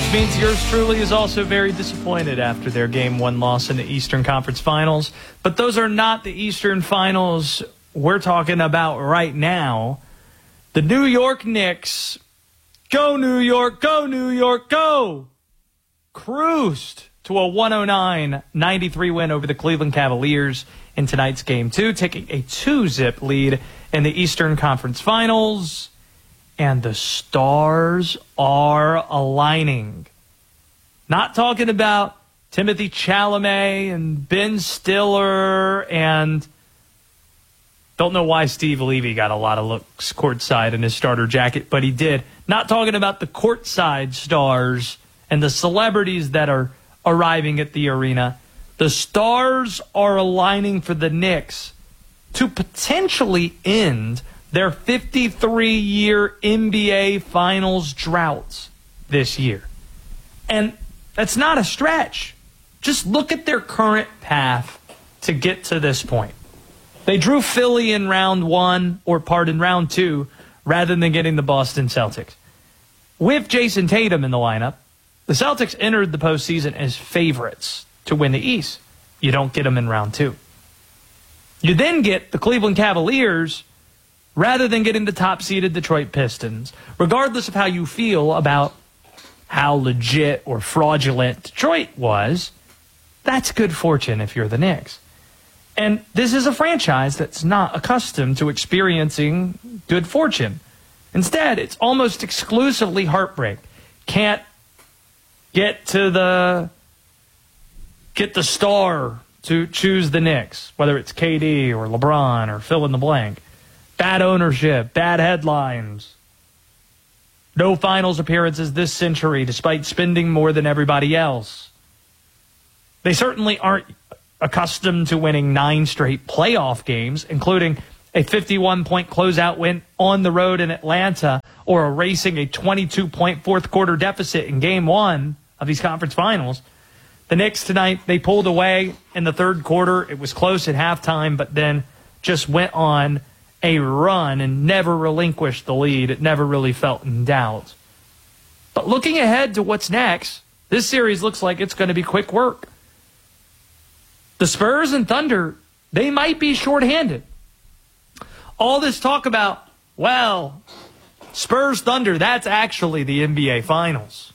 Which means yours truly is also very disappointed after their Game 1 loss in the Eastern Conference Finals. But those are not the Eastern Finals we're talking about right now. The New York Knicks, go New York, go New York, go! Cruised to a 109-93 win over the Cleveland Cavaliers in tonight's Game 2, taking a 2-zip lead in the Eastern Conference Finals. And the stars are aligning. Not talking about Timothy Chalamet and Ben Stiller, and don't know why Steve Levy got a lot of looks courtside in his starter jacket, but he did. Not talking about the courtside stars and the celebrities that are arriving at the arena. The stars are aligning for the Knicks to potentially end their 53-year NBA Finals droughts this year. And that's not a stretch. Just look at their current path to get to this point. They drew Philly in round 2, rather than getting the Boston Celtics. With Jason Tatum in the lineup, the Celtics entered the postseason as favorites to win the East. You don't get them in round 2. You then get the Cleveland Cavaliers rather than getting the top-seeded Detroit Pistons. Regardless of how you feel about how legit or fraudulent Detroit was, that's good fortune if you're the Knicks. And this is a franchise that's not accustomed to experiencing good fortune. Instead, it's almost exclusively heartbreak. Can't get the star to choose the Knicks, whether it's KD or LeBron or fill in the blank. Bad ownership, bad headlines. No finals appearances this century despite spending more than everybody else. They certainly aren't accustomed to winning 9 straight playoff games, including a 51-point closeout win on the road in Atlanta or erasing a 22-point fourth-quarter deficit in Game 1 of these conference finals. The Knicks tonight, they pulled away in the third quarter. It was close at halftime, but then just went on a run and never relinquished the lead. It never really felt in doubt. But looking ahead to what's next, this series looks like it's going to be quick work. The Spurs and Thunder, they might be shorthanded. All this talk about, well, Spurs Thunder, that's actually the NBA Finals.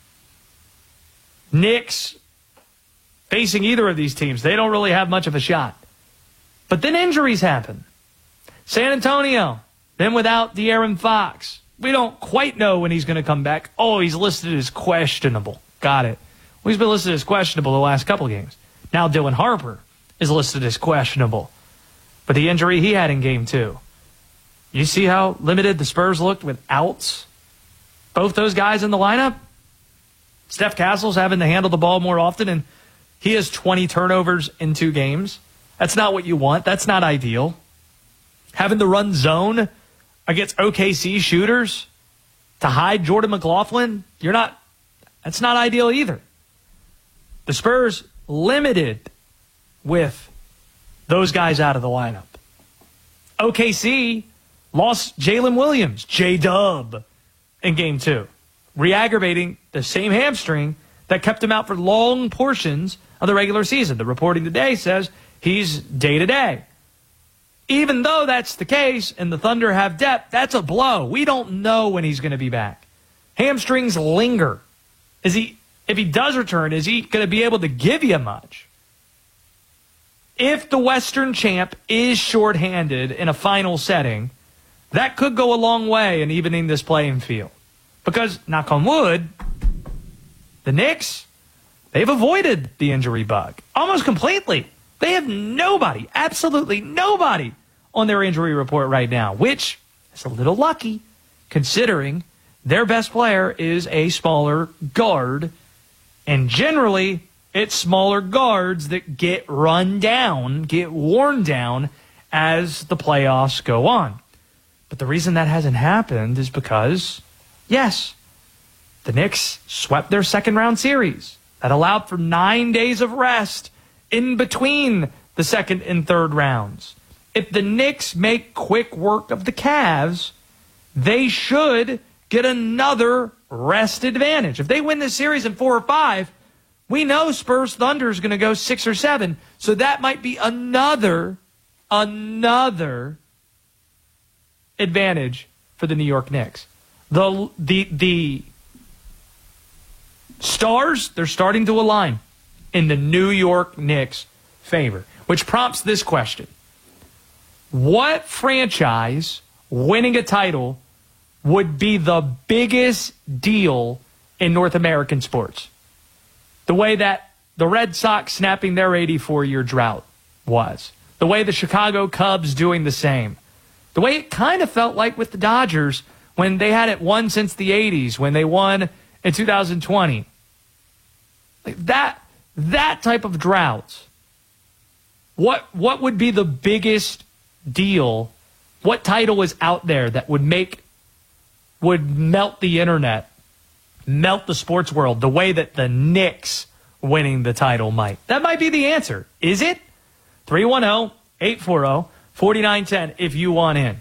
Knicks facing either of these teams, they don't really have much of a shot. But then injuries happen. San Antonio, then without De'Aaron Fox. We don't quite know when he's going to come back. Oh, he's listed as questionable. Got it. Well, he's been listed as questionable the last couple games. Now Dylan Harper is listed as questionable. But the injury he had in Game 2. You see how limited the Spurs looked without both those guys in the lineup? Steph Castle's having to handle the ball more often, and he has 20 turnovers in 2 games. That's not what you want. That's not ideal. Having to run zone against OKC shooters to hide Jordan McLaughlin, that's not ideal either. The Spurs limited with those guys out of the lineup. OKC lost Jalen Williams, J-Dub, in Game 2, re-aggravating the same hamstring that kept him out for long portions of the regular season. The reporting today says he's day-to-day. Even though that's the case and the Thunder have depth, that's a blow. We don't know when he's going to be back. Hamstrings linger. If he does return, is he going to be able to give you much? If the Western champ is shorthanded in a final setting, that could go a long way in evening this playing field. Because, knock on wood, the Knicks, they've avoided the injury bug almost completely. They have nobody, absolutely nobody, on their injury report right now, which is a little lucky considering their best player is a smaller guard, and generally it's smaller guards that get run down, get worn down as the playoffs go on. But the reason that hasn't happened is because, yes, the Knicks swept their second-round series. That allowed for 9 days of rest in between the second and third rounds. If the Knicks make quick work of the Cavs, they should get another rest advantage. If they win this series in 4 or 5, we know Spurs Thunder is going to go 6 or 7. So that might be another advantage for the New York Knicks. The stars, they're starting to align in the New York Knicks' favor, which prompts this question. What franchise winning a title would be the biggest deal in North American sports? The way that the Red Sox snapping their 84-year drought was. The way the Chicago Cubs doing the same. The way it kind of felt like with the Dodgers when they hadn't won since the 80s, when they won in 2020. Like that type of drought. What would be the biggest deal? What title is out there that would melt the internet, melt the sports world the way that the Knicks winning the title might? That might be the answer. Is it? 310-840-4910 if you want in.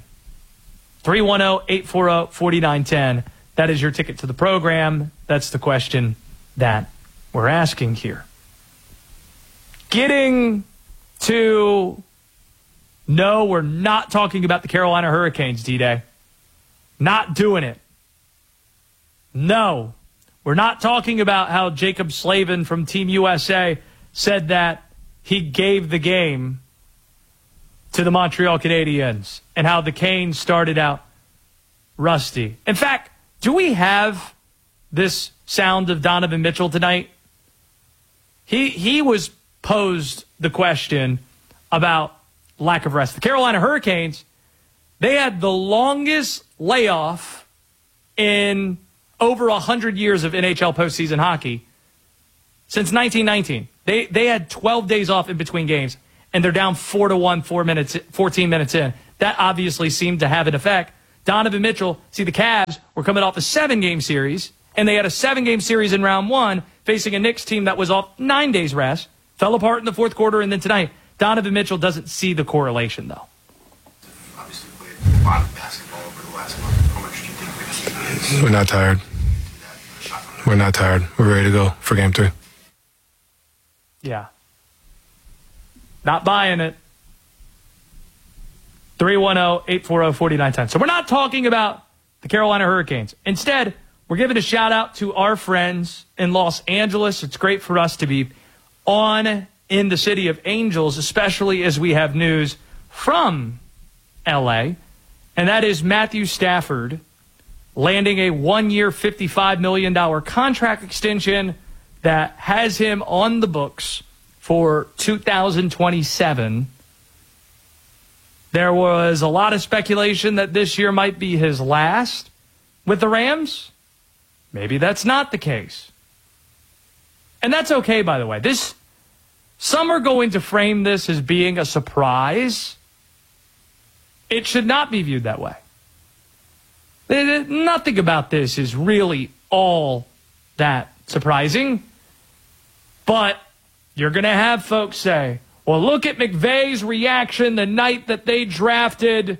310-840-4910. That is your ticket to the program. That's the question that we're asking here. Getting to... No, we're not talking about the Carolina Hurricanes, D-Day. Not doing it. No, we're not talking about how Jacob Slavin from Team USA said that he gave the game to the Montreal Canadiens and how the Canes started out rusty. In fact, do we have this sound of Donovan Mitchell tonight? He was posed the question about lack of rest. The Carolina Hurricanes, they had the longest layoff in over 100 years of NHL postseason hockey since 1919. They had 12 days off in between games, and they're down 4-1, 14 minutes in. That obviously seemed to have an effect. Donovan Mitchell, the Cavs were coming off a 7-game series, and they had a 7-game series in round 1 facing a Knicks team that was off 9 days rest, fell apart in the fourth quarter, and then tonight, Donovan Mitchell doesn't see the correlation, though. Obviously played a lot of basketball over the last month. How much do you think the team is? We're not tired. We're not tired. We're ready to go for game 3. Yeah. Not buying it. 310-840-4910. So we're not talking about the Carolina Hurricanes. Instead, we're giving a shout out to our friends in Los Angeles. It's great for us to be on in the city of Angels, especially as we have news from L.A., and that is Matthew Stafford landing a 1-year, $55 million contract extension that has him on the books for 2027. There was a lot of speculation that this year might be his last with the Rams. Maybe that's not the case. And that's okay, by the way. Some are going to frame this as being a surprise. It should not be viewed that way. Nothing about this is really all that surprising. But you're going to have folks say, well, look at McVay's reaction the night that they drafted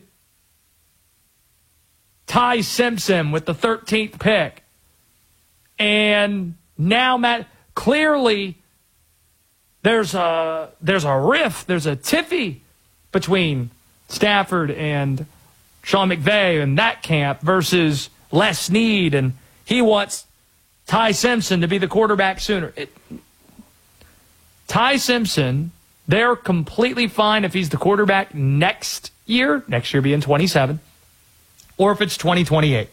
Ty Simpson with the 13th pick. And now, Matt, clearly there's a rift, there's a tiffy between Stafford and Sean McVay and that camp versus Les Snead, and he wants Ty Simpson to be the quarterback sooner. Ty Simpson, they're completely fine if he's the quarterback next year being 27, or if it's 2028.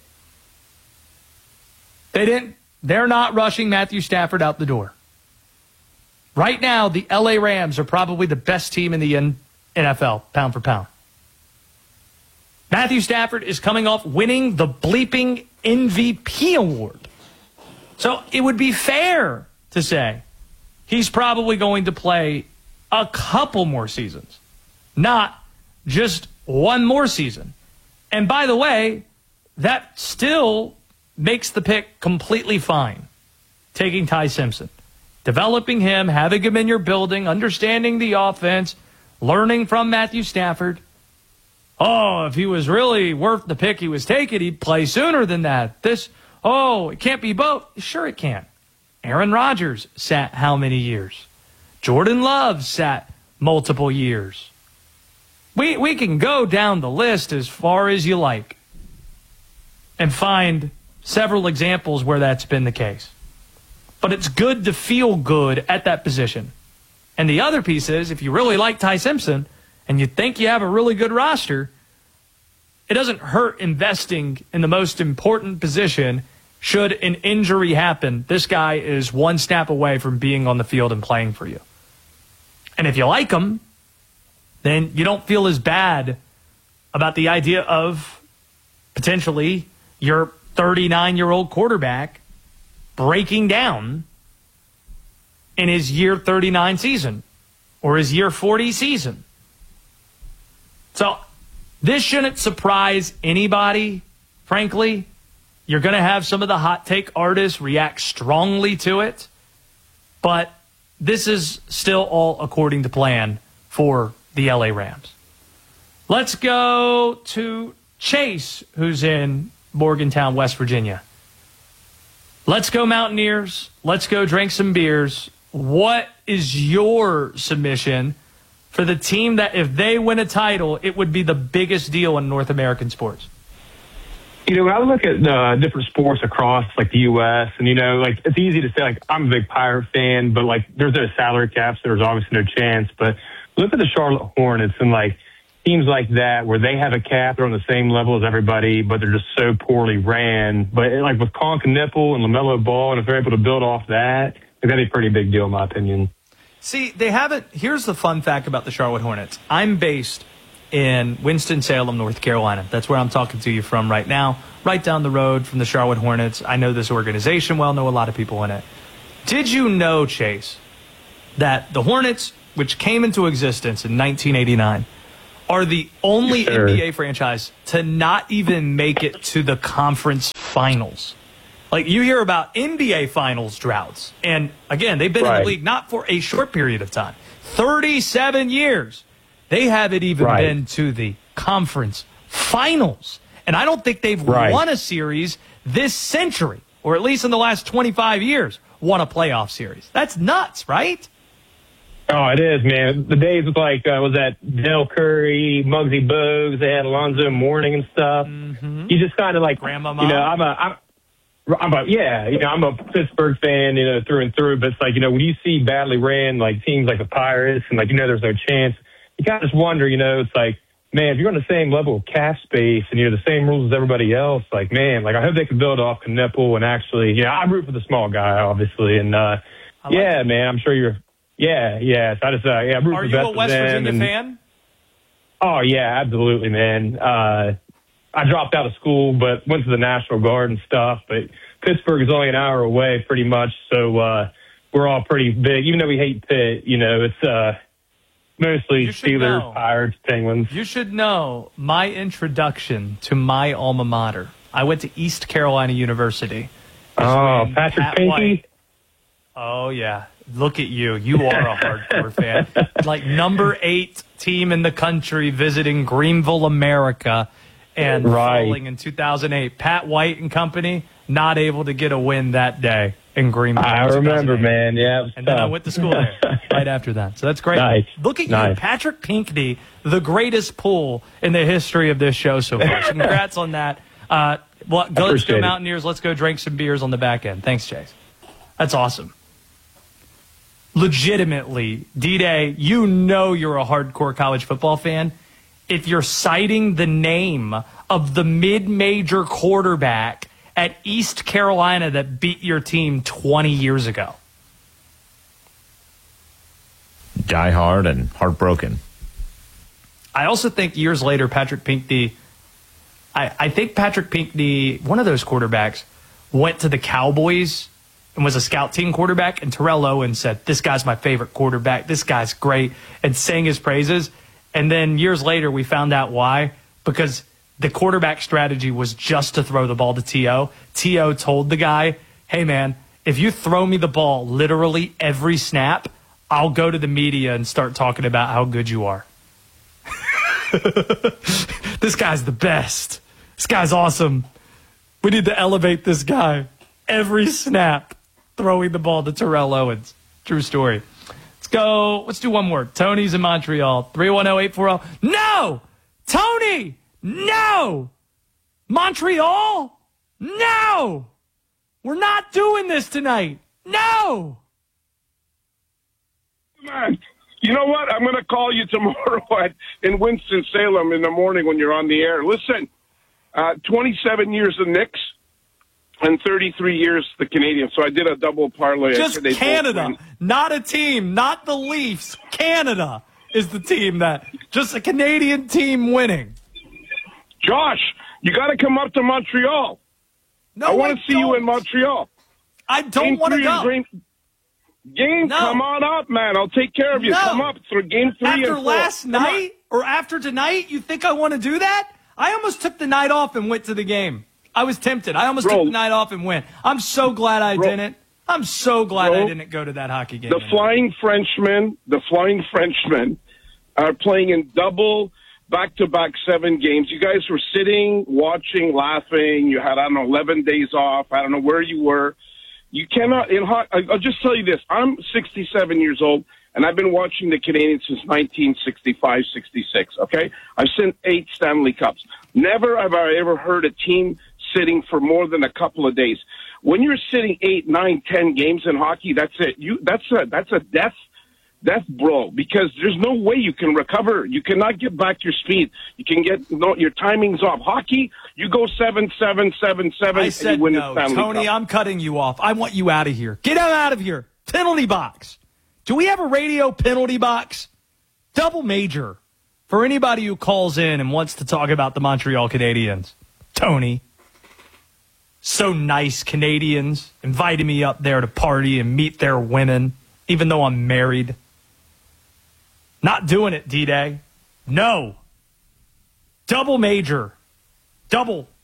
They're not rushing Matthew Stafford out the door. Right now, the LA Rams are probably the best team in the NFL, pound for pound. Matthew Stafford is coming off winning the bleeping MVP award. So it would be fair to say he's probably going to play a couple more seasons, not just one more season. And by the way, that still makes the pick completely fine, taking Ty Simpson. Developing him, having him in your building, understanding the offense, learning from Matthew Stafford. Oh, if he was really worth the pick he was taking, he'd play sooner than that. oh, it can't be both. Sure it can. Aaron Rodgers sat how many years? Jordan Love sat multiple years. We can go down the list as far as you like and find several examples where that's been the case. But it's good to feel good at that position. And the other piece is, if you really like Ty Simpson and you think you have a really good roster, it doesn't hurt investing in the most important position. Should an injury happen, this guy is one snap away from being on the field and playing for you. And if you like him, then you don't feel as bad about the idea of potentially your 39-year-old quarterback breaking down in his year 39 season or his year 40 season. So this shouldn't surprise anybody, frankly. You're going to have some of the hot take artists react strongly to it, but this is still all according to plan for the LA Rams. Let's go to Chase, who's in Morgantown, West Virginia. Let's go Mountaineers. Let's go drink some beers. What is your submission for the team that if they win a title, it would be the biggest deal in North American sports? You know, when I look at different sports across, like, the U.S., and, you know, like, it's easy to say, like, I'm a big Pirate fan, but, like, there's no salary cap, so there's obviously no chance. But look at the Charlotte Hornets and, like, teams like that where they have a cap, they're on the same level as everybody, but they're just so poorly ran. But, like, with Colin Knippel and LaMelo Ball, and if they're able to build off that, that'd be a pretty big deal, in my opinion. See, they haven't. Here's the fun fact about the Charlotte Hornets. I'm based in Winston-Salem, North Carolina. That's where I'm talking to you from right now, right down the road from the Charlotte Hornets. I know this organization well, know a lot of people in it. Did you know, Chase, that the Hornets, which came into existence in 1989, are the only NBA franchise to not even make it to the conference finals? Like, you hear about NBA finals droughts. And, again, they've been in the league not for a short period of time. 37 years. They haven't even been to the conference finals. And I don't think they've won a series this century, or at least in the last 25 years, won a playoff series. That's nuts, right? Oh, it is, man. The days with, like, was that Del Curry, Muggsy Bogues, they had Alonzo Mourning and stuff. Mm-hmm. You just kind of, like, Grandmama. You know, I'm a Pittsburgh fan, you know, through and through. But it's like, you know, when you see badly ran, like, teams like the Pirates and, like, you know, there's no chance, you kind of just wonder, you know, it's like, man, if you're on the same level of cap space and you're the same rules as everybody else, like, man, like, I hope they can build off Knippel and actually, you know, I root for the small guy, obviously. And, yeah, man, I'm sure you're, yeah. So I just, I root for the best of them. Are you a West Virginia fan? Oh, yeah, absolutely, man. I dropped out of school, but went to the National Guard and stuff. But Pittsburgh is only an hour away, pretty much. So we're all pretty big. Even though we hate Pitt, you know, it's mostly Steelers, Pirates, Penguins. You should know my introduction to my alma mater. I went to East Carolina University. Oh, Patrick Pinky? Oh, yeah. Look at you. You are a hardcore fan. Like, number 8 team in the country visiting Greenville, America, and falling in 2008. Pat White and company not able to get a win that day in Greenville. I remember, man. Yeah. And then I went to school there right after that. So that's great. Nice. Look at you, Patrick Pinckney, the greatest pull in the history of this show so far. So congrats on that. Let's go Mountaineers. Let's go drink some beers on the back end. Thanks, Chase. That's awesome. Legitimately, D-Day, you know you're a hardcore college football fan if you're citing the name of the mid-major quarterback at East Carolina that beat your team 20 years ago. Die hard and heartbroken. I also think years later, Patrick Pinckney, I think Patrick Pinckney, one of those quarterbacks, went to the Cowboys and was a scout team quarterback, and Terrell Owens said, this guy's my favorite quarterback, this guy's great, and sang his praises. And then years later, we found out why, because the quarterback strategy was just to throw the ball to T.O. T.O. told the guy, hey, man, if you throw me the ball literally every snap, I'll go to the media and start talking about how good you are. This guy's the best. This guy's awesome. We need to elevate this guy every snap, throwing the ball to Terrell Owens. True story. Let's go. Let's do one more. Tony's in Montreal. 310-840. No! Tony! No! Montreal? No! We're not doing this tonight. No! Man, you know what? I'm going to call you tomorrow in Winston-Salem in the morning when you're on the air. Listen, 27 years the Knicks and 33 years the Canadians. So I did a double parlay. Just Canada, not a team, not the Leafs. Canada is the team just a Canadian team winning. Josh, you got to come up to Montreal. No, I want to see you in Montreal. I don't want to go. Game, no. Come on up, man. I'll take care of you. No. Come up for game 3 after and 4. Last night or after tonight, you think I want to do that? I almost took the night off and went to the game. I was tempted. I almost took the night off and went. I'm so glad I didn't. I'm so glad I didn't go to that hockey game. The Flying Frenchmen are playing in double back-to-back 7 games. You guys were sitting, watching, laughing. You had, 11 days off. I don't know where you were. You cannot, I'll just tell you this. I'm 67 years old, and I've been watching the Canadians since 1965, 66, okay? I've seen 8 Stanley Cups. Never have I ever heard a team sitting for more than a couple of days. When you're sitting 8, 9, 10 games in hockey, that's it. That's a death blow, because there's no way you can recover. You cannot get back your speed. You can your timing's off. Hockey, you go 7-7, 7-7, I said and you win no. the Stanley Tony, Cup. I'm cutting you off. I want you out of here. Get him out of here. Penalty box. Do we have a radio penalty box? Double major for anybody who calls in and wants to talk about the Montreal Canadiens. Tony. So nice, Canadians, inviting me up there to party and meet their women, even though I'm married. Not doing it, D-Day. No. Double major. Double.